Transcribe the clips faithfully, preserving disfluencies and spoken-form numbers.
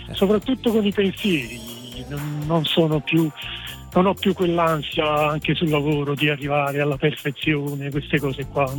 soprattutto con i pensieri, non, non sono più, non ho più quell'ansia anche sul lavoro di arrivare alla perfezione, queste cose qua.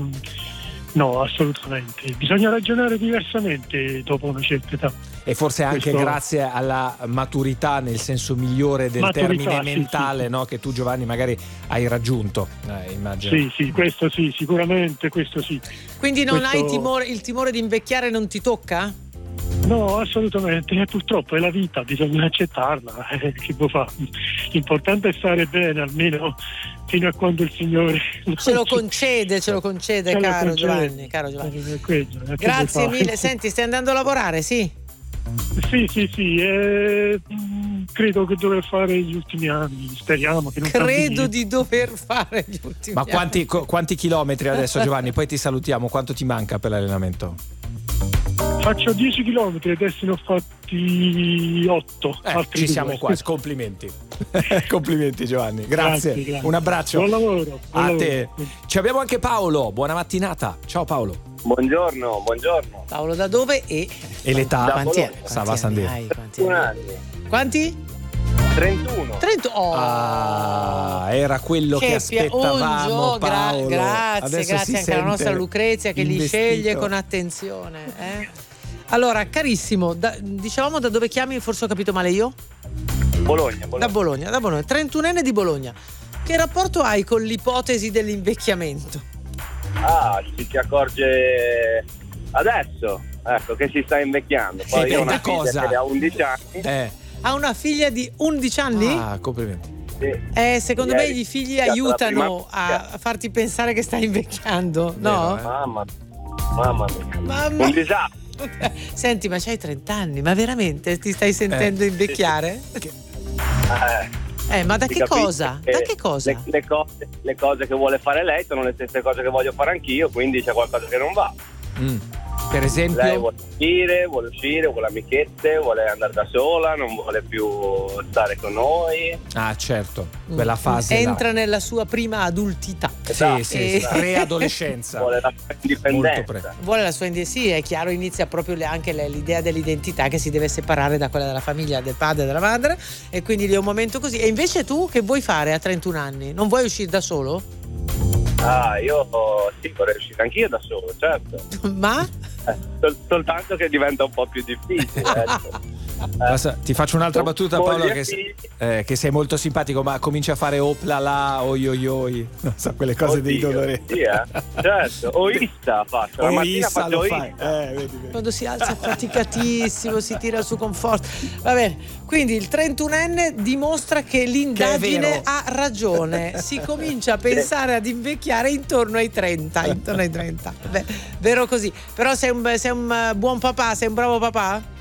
No, assolutamente. Bisogna ragionare diversamente dopo una certa età. E forse anche Questo... grazie alla maturità, nel senso migliore del maturità, termine sì, mentale, sì. No? Che tu, Giovanni, magari hai raggiunto, eh, immagino. Sì, sì, questo sì, sicuramente, questo sì. Quindi non questo... hai timore, il timore di invecchiare non ti tocca? No, assolutamente, eh, purtroppo è la vita, bisogna accettarla, eh, che può fare? L'importante è stare bene, almeno fino a quando il Signore ce lo concede, ce lo concede, ce caro lo concede. Giovanni, caro Giovanni. Eh, quello, eh, Grazie mille. Senti, stai andando a lavorare, sì? Sì, sì, sì, eh, credo che dovrò fare gli ultimi anni, speriamo che non Credo cambi. di dover fare gli ultimi Ma anni. quanti, co- quanti chilometri adesso, Giovanni? Poi ti salutiamo. Quanto ti manca per l'allenamento? Faccio dieci chilometri, adesso ne ho fatti otto. Eh, altri ci due. siamo quasi, complimenti. Complimenti, Giovanni. Grazie, Grazie, grazie. un abbraccio. Buon lavoro. Buon A lavoro. te. Ci abbiamo anche Paolo, buona mattinata. Ciao Paolo. Buongiorno, buongiorno. Paolo, da dove e, E l'età? Da quanti, Bologna. quanti Sava anni Sandero. hai? Quanti Un anni? anno. Quanti? trentuno. trenta. Oh. Ah, era quello che, Che aspettavamo, pia- oh, gra- Paolo. grazie, Adesso grazie si anche alla nostra sente Lucrezia che li investito. sceglie con attenzione. Eh? Allora, carissimo, da, dicevamo da dove chiami, forse ho capito male io? Bologna, Bologna. Da Bologna, da Bologna, trentunenne di Bologna. Che rapporto hai con l'ipotesi dell'invecchiamento? Ah, ci si accorge adesso, ecco, che si sta invecchiando. Poi Sì, io ho da una figlia cosa? che ha undici anni. Eh. Ha una figlia di undici anni? Ah, complimenti. Sì. Eh, secondo me Ieri i figli è stata la aiutano prima- a farti pensare che stai invecchiando, no? Vero, eh? Mamma, mamma mia. Mamma. Un disastro. Senti, ma c'hai trenta anni, ma veramente ti stai sentendo Eh. invecchiare? Eh, Eh, ma da si che capisce cosa? Da che cosa? Le, le cose, le cose che vuole fare lei sono le stesse cose che voglio fare anch'io, quindi c'è qualcosa che non va. Mm. Per esempio? Lei vuole uscire, vuole uscire, vuole amichette, vuole andare da sola, non vuole più stare con noi. Ah, certo, quella fase Entra là. nella sua prima adultità. Sì, sì, Eh. preadolescenza. Vuole la sua Molto indipendenza. pre- Vuole la sua identità, sì, è chiaro, inizia proprio le- anche le- l'idea dell'identità che si deve separare da quella della famiglia, del padre e della madre, e quindi lì è un momento così. E invece tu che vuoi fare a trentuno anni? Non vuoi uscire da solo? Ah, io sì, vorrei uscire anch'io da solo, certo. Ma? Eh, sol- soltanto che diventa un po' più difficile. Ecco. Basta, ti faccio un'altra Con battuta, moglie Paolo, e che, figli. eh, che sei molto simpatico, ma comincia a fare opla là, oi oi oi, non so, quelle cose dei Oddio, dolori. Sì, eh? Certo. Oista faccio. La O mattina Issa faccio lo fai. Oista. Eh, vedi, vedi. Quando si alza faticatissimo, si tira su con forza. Va bene, quindi il trentunenne dimostra che l'indagine Che è vero. ha ragione. Si comincia a pensare ad invecchiare intorno ai trenta. Intorno ai trenta. Beh, vero così. Però sei un, sei un buon papà, sei un bravo papà?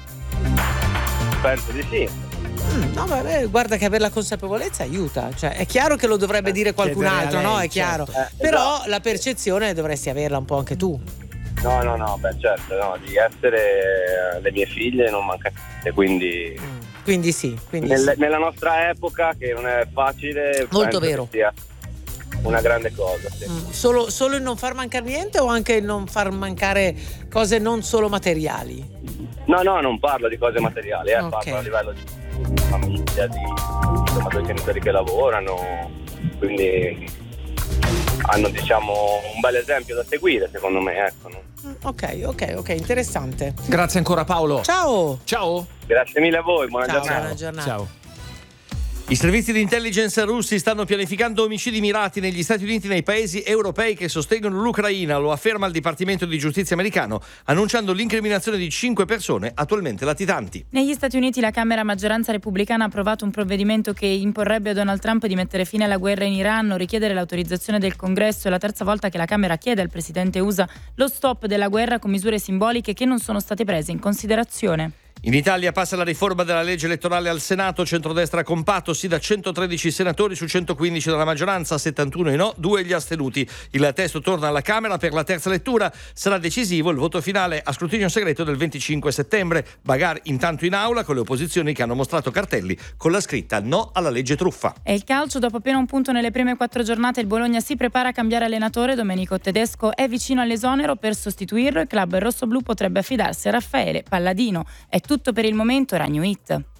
Penso di sì. Mm, no, ma beh, guarda che avere la consapevolezza aiuta. Cioè, è chiaro che lo dovrebbe dire qualcun Chiedere a altro, lei, no? È chiaro. certo. Eh, Però esatto. la percezione dovresti averla un po' anche tu. No, no, no, beh certo, no, di essere le mie figlie non manca niente, quindi Mm, Quindi sì. Quindi nel- sì. nella nostra epoca che non è facile, Molto penso vero. che sia una grande cosa, sì. Mm, Solo, solo il non far mancare niente o anche il non far mancare cose non solo materiali? No, no, non parlo di cose materiali, eh, Ok. parlo a livello di famiglia, di insomma, due genitori che lavorano, quindi hanno diciamo un bel esempio da seguire secondo me, ecco. No? Mm, Ok, ok, ok, interessante. Grazie ancora, Paolo. Ciao! Ciao. Grazie mille a voi, buona Ciao, giornata. buona giornata. Ciao. I servizi di intelligence russi stanno pianificando omicidi mirati negli Stati Uniti e nei paesi europei che sostengono l'Ucraina, lo afferma il Dipartimento di Giustizia americano, annunciando l'incriminazione di cinque persone attualmente latitanti. Negli Stati Uniti la Camera a maggioranza repubblicana ha approvato un provvedimento che imporrebbe a Donald Trump di mettere fine alla guerra in Iran, richiedere l'autorizzazione del Congresso. È la terza volta che la Camera chiede al presidente U S A lo stop della guerra con misure simboliche che non sono state prese in considerazione. In Italia passa la riforma della legge elettorale al Senato, centrodestra compatto, sì da centotredici senatori su centoquindici della maggioranza, settantuno i no, due gli astenuti. Il testo torna alla Camera per la terza lettura, sarà decisivo il voto finale a scrutinio segreto del venticinque settembre. Bagar intanto in aula con le opposizioni che hanno mostrato cartelli con la scritta no alla legge truffa. E il calcio, dopo appena un punto nelle prime quattro giornate, il Bologna si prepara a cambiare allenatore. Domenico Tedesco è vicino all'esonero, per sostituirlo il club rossoblù potrebbe affidarsi a Raffaele Palladino. È tutto per il momento, Ragno It.